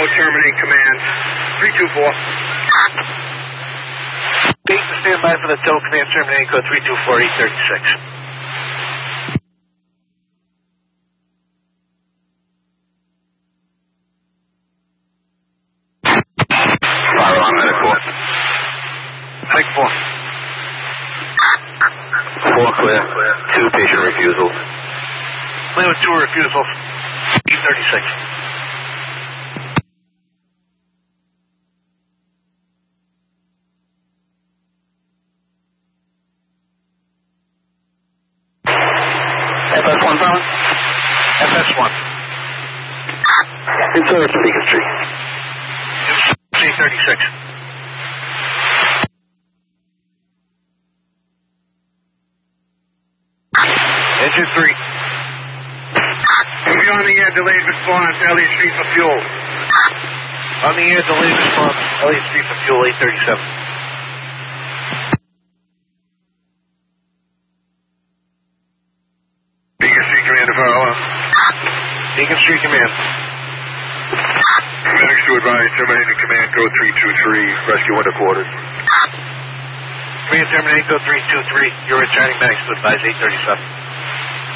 terminate command. 324. Dayton, stand by for the tow. Command terminate code 324, 836. Fire on medic 4. Medic 4. 4 clear. 2 patient refusals. Clear with 2 refusals. 836. FS1 Brown? FS1. In service to Beacon Street. 836. Engine 3. Moving on the air, delayed response, Elliott Street for fuel. On the air, delayed response. Elliott Street for fuel, 837. Beacon Street Command, follow. Beacon Street Command. Medics to advise, terminating command code 323, rescue under quarters. Command terminate code 323. You're returning medics to advise 837.